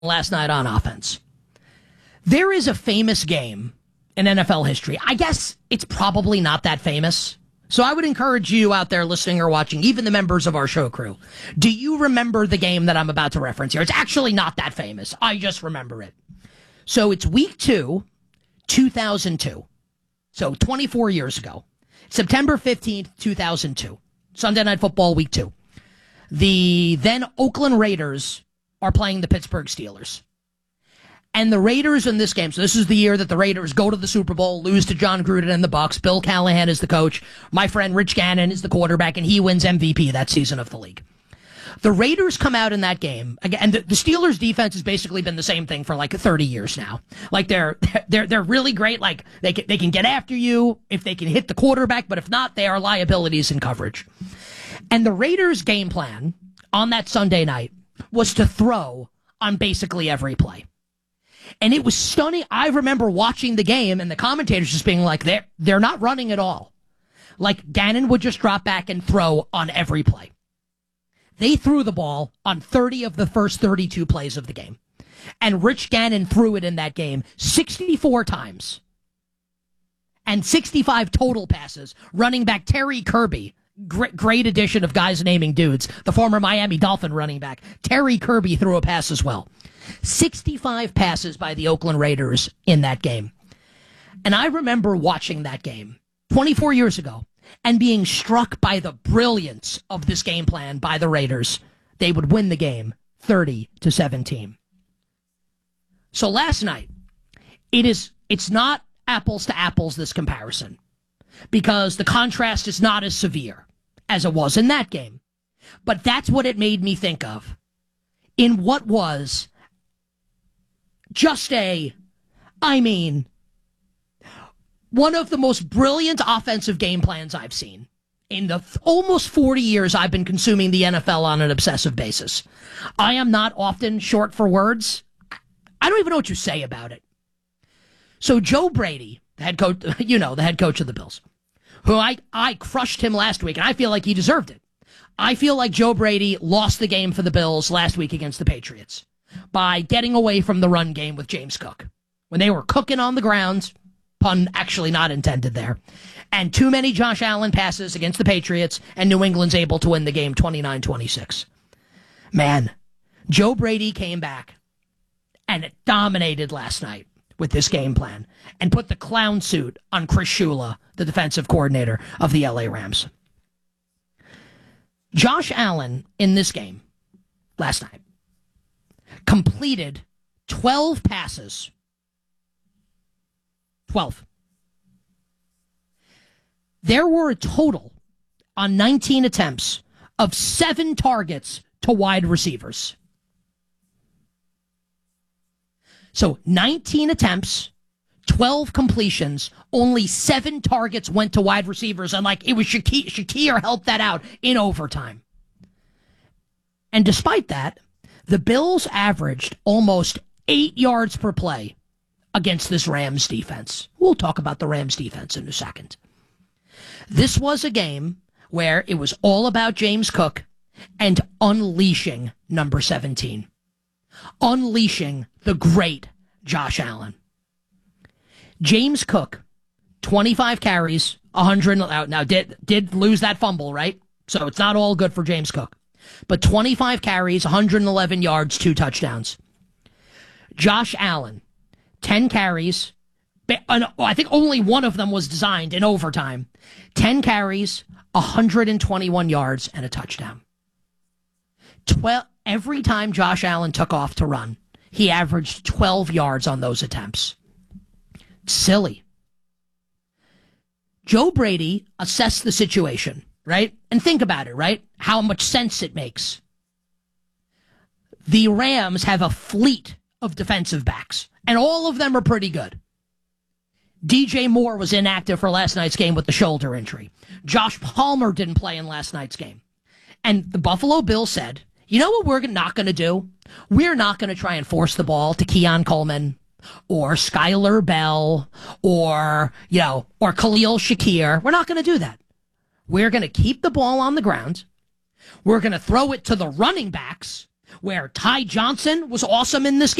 last night on offense. There is a famous game in NFL history. I guess it's probably not that famous. So I would encourage you out there listening or watching, even the members of our show crew. Do you remember the game that I'm about to reference here? It's actually not that famous. I just remember it. So it's week 2, 2002. So 24 years ago. September 15th, 2002. Sunday Night Football, week 2. The then Oakland Raiders are playing the Pittsburgh Steelers. And the Raiders in this game, so this is the year that the Raiders go to the Super Bowl, lose to John Gruden and the Bucs. Bill Callahan is the coach. My friend Rich Gannon is the quarterback, and he wins MVP that season of the league. The Raiders come out in that game, and the Steelers' defense has basically been the same thing for like 30 years now. Like they're really great. Like they can get after you if they can hit the quarterback, but if not, they are liabilities in coverage. And the Raiders' game plan on that Sunday night was to throw on basically every play. And it was stunning. I remember watching the game and the commentators just being like, they're not running at all. Like Gannon would just drop back and throw on every play. They threw the ball on 30 of the first 32 plays of the game. And Rich Gannon threw it in that game 64 times. And 65 total passes. Running back Terry Kirby, great addition of guys naming dudes, the former Miami Dolphin running back. Terry Kirby threw a pass as well. 65 passes by the Oakland Raiders in that game. And I remember watching that game 24 years ago and being struck by the brilliance of this game plan by the Raiders. They would win the game 30-17. So last night, it's not apples to apples, this comparison, because the contrast is not as severe as it was in that game. But that's what it made me think of in what was just one of the most brilliant offensive game plans I've seen in the almost 40 years I've been consuming the NFL on an obsessive basis. I am not often short for words. I don't even know what you say about it. So Joe Brady, the head coach, the head coach of the Bills, who I crushed him last week, and I feel like he deserved it. I feel like Joe Brady lost the game for the Bills last week against the Patriots by getting away from the run game with James Cook. When they were cooking on the ground, pun actually not intended there, and too many Josh Allen passes against the Patriots, and New England's able to win the game 29-26. Man, Joe Brady came back and it dominated last night with this game plan and put the clown suit on Chris Shula, the defensive coordinator of the LA Rams. Josh Allen in this game last night completed 12 passes. 12. There were a total on 19 attempts of 7 targets to wide receivers. So 19 attempts, 12 completions, only 7 targets went to wide receivers, and it was Shakir helped that out in overtime. And despite that, the Bills averaged almost 8 yards per play against this Rams defense. We'll talk about the Rams defense in a second. This was a game where it was all about James Cook and unleashing number 17. Unleashing the great Josh Allen. James Cook, 25 carries, 100. Now, did lose that fumble, right? So it's not all good for James Cook. But 25 carries, 111 yards, 2 touchdowns. Josh Allen, 10 carries. I think only one of them was designed in overtime. 10 carries, 121 yards, and a touchdown. Every time Josh Allen took off to run, he averaged 12 yards on those attempts. Silly. Joe Brady assessed the situation, right? And think about it, right? How much sense it makes. The Rams have a fleet of defensive backs, and all of them are pretty good. DJ Moore was inactive for last night's game with the shoulder injury. Josh Palmer didn't play in last night's game. And the Buffalo Bills said, you know what we're not going to do? We're not going to try and force the ball to Keon Coleman or Skylar Bell or Khalil Shakir. We're not going to do that. We're going to keep the ball on the ground. We're going to throw it to the running backs. where Ty Johnson was awesome in this